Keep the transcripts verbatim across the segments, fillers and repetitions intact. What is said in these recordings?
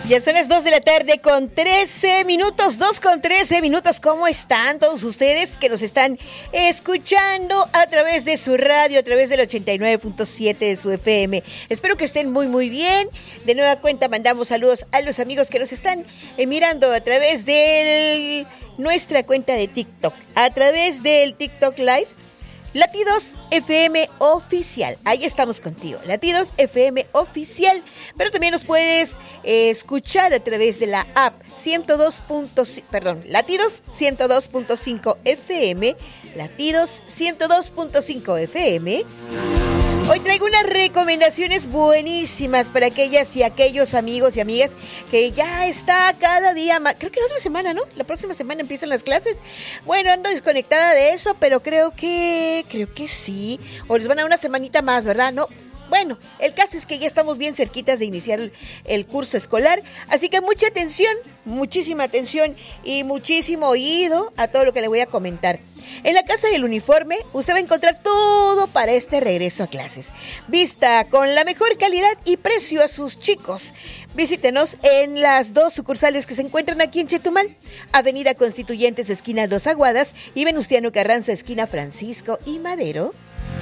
Ya son las dos de la tarde con trece minutos, dos con trece minutos. ¿Cómo están todos ustedes que nos están escuchando a través de su radio, a través del ochenta y nueve punto siete de su F M? Espero que estén muy, muy bien. De nueva cuenta mandamos saludos a los amigos que nos están eh, mirando a través de nuestra cuenta de TikTok, a través del TikTok Live. Latidos F M Oficial, ahí estamos contigo, Latidos F M Oficial, pero también nos puedes eh, escuchar a través de la app ciento dos punto cinco, perdón, Latidos ciento dos punto cinco F M, Latidos ciento dos punto cinco F M. Hoy traigo unas recomendaciones buenísimas para aquellas y aquellos amigos y amigas que ya está cada día más. Creo que la otra semana, ¿no? La próxima semana empiezan las clases. Bueno, ando desconectada de eso, pero creo que, creo que sí. O les van a dar una semanita más, ¿verdad? No. Bueno, el caso es que ya estamos bien cerquitas de iniciar el, el curso escolar, así que mucha atención, muchísima atención y muchísimo oído a todo lo que le voy a comentar. En la Casa del Uniforme, usted va a encontrar todo para este regreso a clases. Vista con la mejor calidad y precio a sus chicos. Visítenos en las dos sucursales que se encuentran aquí en Chetumal. Avenida Constituyentes, esquina Dos Aguadas, y Venustiano Carranza, esquina Francisco y Madero.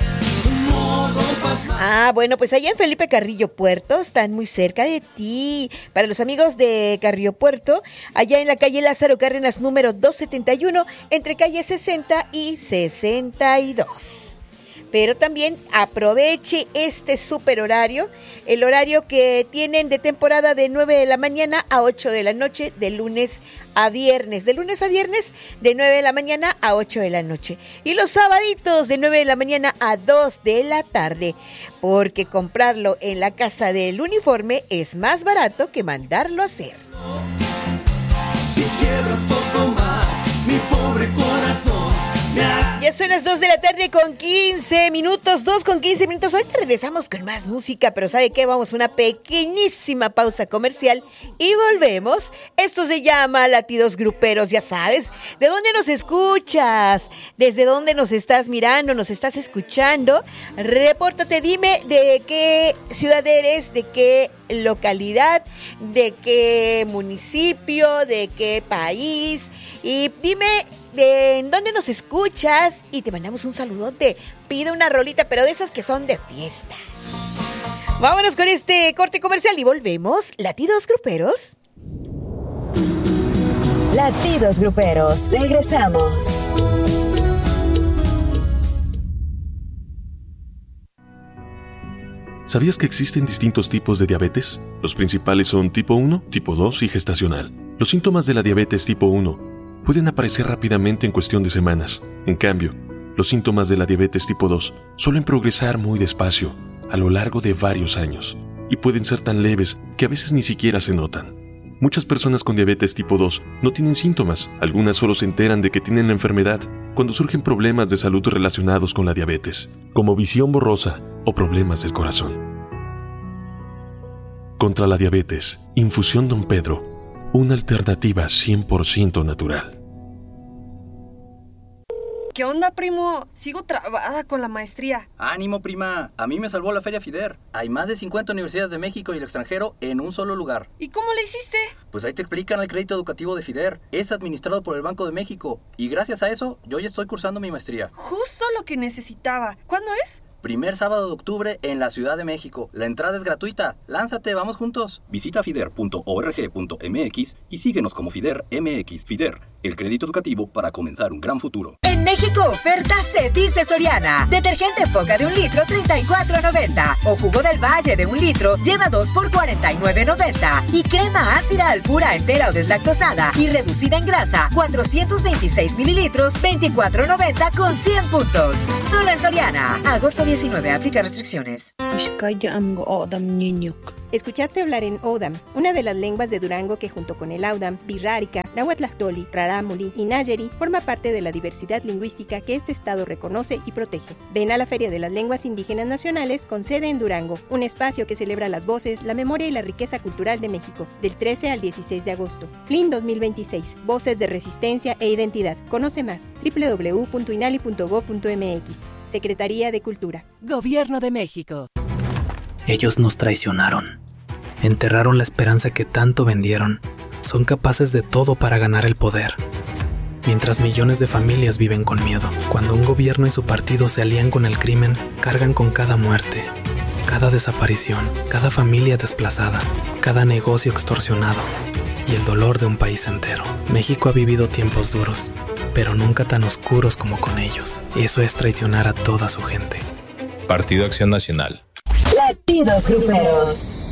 Ah, bueno, pues allá en Felipe Carrillo Puerto, están muy cerca de ti. Para los amigos de Carrillo Puerto, allá en la calle Lázaro Cárdenas número doscientos setenta y uno, entre calle sesenta y sesenta y dos. Pero también aproveche este super horario, el horario que tienen de temporada de nueve de la mañana a ocho de la noche, de lunes a viernes. De lunes a viernes, de nueve de la mañana a ocho de la noche. Y los sabaditos, de nueve de la mañana a dos de la tarde. Porque comprarlo en la Casa del Uniforme es más barato que mandarlo a hacer. Si quiebras poco más, mi pobre corazón. Ya son las dos de la tarde con quince minutos, dos con quince minutos. Ahorita regresamos con más música, pero ¿sabe qué? Vamos a una pequeñísima pausa comercial y volvemos. Esto se llama Latidos Gruperos, ya sabes. ¿De dónde nos escuchas? ¿Desde dónde nos estás mirando? ¿Nos estás escuchando? Repórtate, dime de qué ciudad eres, de qué localidad, de qué municipio, de qué país. Y dime de en dónde nos escuchas y te mandamos un saludote. Pide una rolita, pero de esas que son de fiesta. Vámonos con este corte comercial y volvemos. Latidos Gruperos. Latidos Gruperos, regresamos. ¿Sabías que existen distintos tipos de diabetes? Los principales son tipo uno, tipo dos y gestacional. Los síntomas de la diabetes tipo uno pueden aparecer rápidamente en cuestión de semanas. En cambio, los síntomas de la diabetes tipo dos suelen progresar muy despacio, a lo largo de varios años, y pueden ser tan leves que a veces ni siquiera se notan. Muchas personas con diabetes tipo dos no tienen síntomas, algunas solo se enteran de que tienen la enfermedad cuando surgen problemas de salud relacionados con la diabetes, como visión borrosa o problemas del corazón. Contra la diabetes, Infusión Don Pedro, una alternativa cien por ciento natural. ¿Qué onda, primo? Sigo trabada con la maestría. ¡Ánimo, prima! A mí me salvó la Feria FIDER. Hay más de cincuenta universidades de México y el extranjero en un solo lugar. ¿Y cómo le hiciste? Pues ahí te explican el crédito educativo de FIDER. Es administrado por el Banco de México. Y gracias a eso, yo ya estoy cursando mi maestría. Justo lo que necesitaba. ¿Cuándo es? Primer sábado de octubre en la Ciudad de México. La entrada es gratuita. Lánzate, vamos juntos. Visita fider punto org punto m x y síguenos como FIDER M X. FIDER, el crédito educativo para comenzar un gran futuro. En México, oferta se dice Soriana. Detergente Foca de un litro, treinta y cuatro noventa. O jugo del Valle de un litro, lleva dos por cuarenta y nueve noventa. Y crema ácida Alpura entera o deslactosada y reducida en grasa, cuatrocientos veintiséis mililitros, veinticuatro noventa con cien puntos. Solo en Soriana. Agosto diecinueve, aplica restricciones. Escuchaste hablar en Odam, una de las lenguas de Durango que junto con el Audam, Birrárica, Nahuatlactoli, Rarámuri y Nayeri forma parte de la diversidad lingüística que este estado reconoce y protege. Ven a la Feria de las Lenguas Indígenas Nacionales con sede en Durango, un espacio que celebra las voces, la memoria y la riqueza cultural de México, del trece al dieciséis de agosto. F L I N dos mil veintiséis, Voces de Resistencia e Identidad. Conoce más, doble u doble u doble u punto inali punto gob punto m x. Secretaría de Cultura. Gobierno de México. Ellos nos traicionaron. Enterraron la esperanza que tanto vendieron. Son capaces de todo para ganar el poder. Mientras millones de familias viven con miedo, cuando un gobierno y su partido se alían con el crimen, cargan con cada muerte, cada desaparición, cada familia desplazada, cada negocio extorsionado y el dolor de un país entero. México ha vivido tiempos duros, pero nunca tan oscuros como con ellos. Eso es traicionar a toda su gente. Partido Acción Nacional. Latidos Gruperos.